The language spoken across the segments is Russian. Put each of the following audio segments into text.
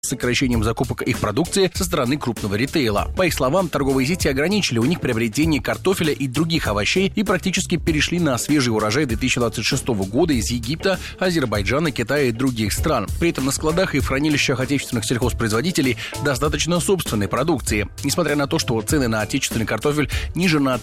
с сокращением закупок их продукции со стороны крупного ритейла. По их словам, торговые сети ограничили у них приобретение картофеля и других овощей и практически перешли на свежий урожай 2026 года из Египта, Азербайджана, Китая и других стран. При этом на складах и в хранилищах отечественных сельхозпроизводителей достаточно собственной продукции. Несмотря на то, что цены на отечественный картофель ниже на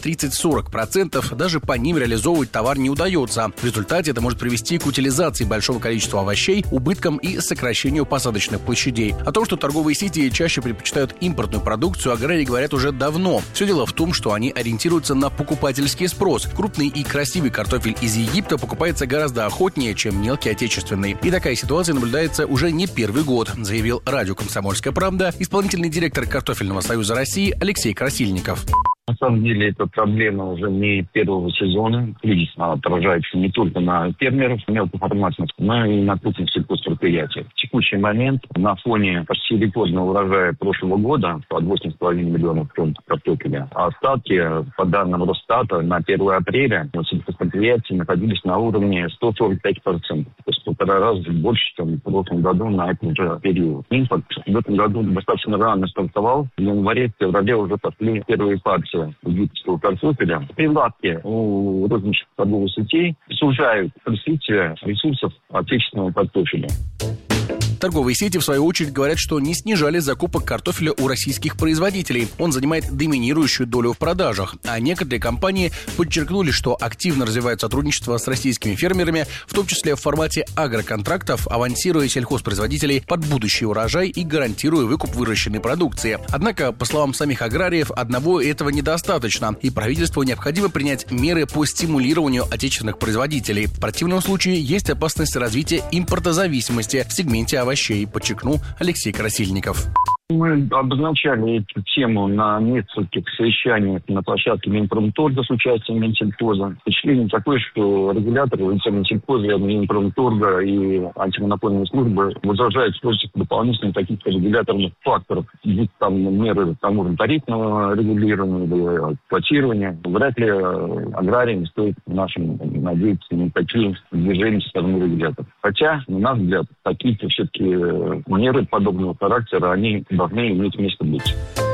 30-40%, даже по ним реализовывать товар не удается. В результате это может привести к утилизации большого количества овощей, убыткам и сокращению посадочных площадей. О том, что торговые сети чаще предпочитают импортную продукцию, аграрии говорят уже давно. Все дело в том, что они ориентируются на покупательский спрос. Крупный и красивый картофель из Египта покупается гораздо охотнее, чем мелкий отечественный. И такая ситуация наблюдается уже не первый год, заявил радио «Комсомольская правда» исполнительный директор Картофельного союза России Алексей Красильников. На самом деле, эта проблема уже не первого сезона. Кризис отражается не только на фермеров, мелкоформатных, но и на крупных сельхозпредприятиях. В текущий момент на фоне почти рекордного урожая прошлого года под 8,5 миллионов тонн картофеля, остатки, по данным Росстата, на 1 апреля сельхозпредприятия находились на уровне 145%. То есть 1,5 раза больше, чем в прошлом году на этот же период. Импорт в этом году достаточно рано стартовал. В январе-феврале уже пошли первые партии египетского картофеля. Прилавки у розничных торговых сетей сужают развитие ресурсов отечественного картофеля. Торговые сети, в свою очередь, говорят, что не снижали закупок картофеля у российских производителей. Он занимает доминирующую долю в продажах. А некоторые компании подчеркнули, что активно развивают сотрудничество с российскими фермерами, в том числе в формате агроконтрактов, авансируя сельхозпроизводителей под будущий урожай и гарантируя выкуп выращенной продукции. Однако, по словам самих аграриев, одного этого недостаточно, и правительству необходимо принять меры по стимулированию отечественных производителей. В противном случае есть опасность развития импортозависимости в сегменте овощей, подчеркнул Алексей Красильников. Мы обозначали эту тему на нескольких совещаниях на площадке Минпромторга с участием Минсельхоза. Впечатление такое, что регуляторы Минсельхоза, Минпромторга и антимонопольные службы возражают против дополнительных каких-то регуляторных факторов. Будь там меры тарифного регулирования или квотирования. Вряд ли аграриям стоит нашим надеяться на такие движения со стороны регуляторов. Хотя, на наш взгляд, какие-то все-таки меры подобного характера, они должны иметь место быть.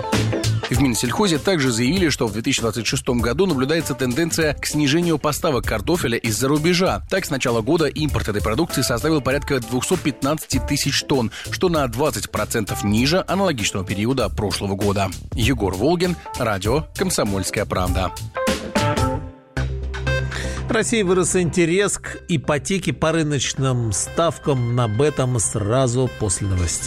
В Минсельхозе также заявили, что в 2026 году наблюдается тенденция к снижению поставок картофеля из-за рубежа. Так, с начала года импорт этой продукции составил порядка 215 тысяч тонн, что на 20% ниже аналогичного периода прошлого года. Егор Волгин, радио «Комсомольская правда». В России вырос интерес к ипотеке по рыночным ставкам. Об этом сразу после новостей.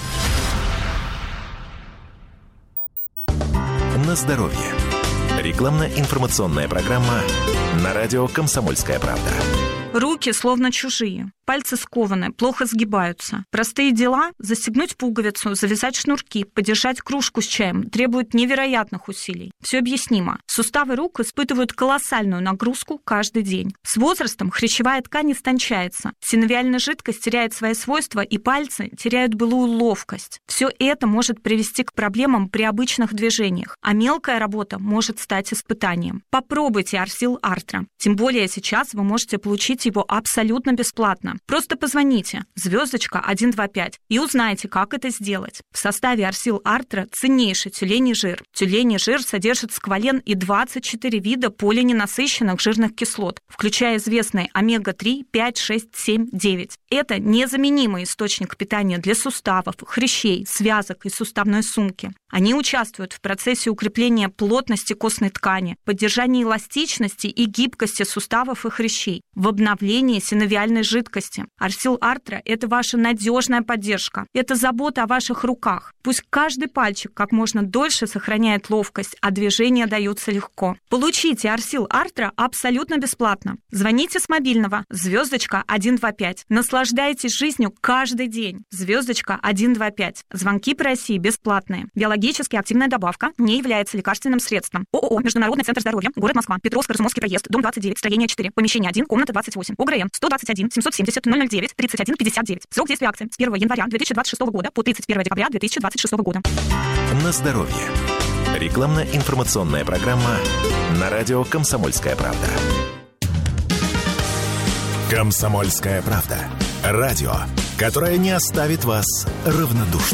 На здоровье. Рекламно-информационная программа на радио «Комсомольская правда». Руки словно чужие, пальцы скованы, плохо сгибаются. Простые дела – застегнуть пуговицу, завязать шнурки, подержать кружку с чаем – требуют невероятных усилий. Все объяснимо. Суставы рук испытывают колоссальную нагрузку каждый день. С возрастом хрящевая ткань истончается, синовиальная жидкость теряет свои свойства, и пальцы теряют былую ловкость. Все это может привести к проблемам при обычных движениях, а мелкая работа может стать испытанием. Попробуйте Арсил Артра. Тем более сейчас вы можете получить его абсолютно бесплатно. Просто позвоните *125 и узнайте, как это сделать. В составе Арсил Артра ценнейший тюленей жир. Тюленей жир содержит сквален и 24 вида полиненасыщенных жирных кислот, включая известные омега-3, 5, 6, 7, 9. Это незаменимый источник питания для суставов, хрящей, связок и суставной сумки. Они участвуют в процессе укрепления плотности костной ткани, поддержания эластичности и гибкости суставов и хрящей, в обновлении синовиальной жидкости. Арсил Артра – это ваша надежная поддержка. Это забота о ваших руках. Пусть каждый пальчик как можно дольше сохраняет ловкость, а движения даются легко. Получите Арсил Артра абсолютно бесплатно. Звоните с мобильного *125. Наслаждайтесь жизнью каждый день. *125. Звонки по России бесплатные. Биологически активная добавка не является лекарственным средством. ООО «Международный центр здоровья», город Москва, Петровско-Разумовский проезд, дом 29, строение 4, помещение 1, комната 28, ОГРН 121 770 009 31 59. Срок действия акции с 1 января 2026 года по 31 декабря 2026 года. На здоровье. Рекламно-информационная программа на радио «Комсомольская правда». «Комсомольская правда». Радио, которое не оставит вас равнодушным.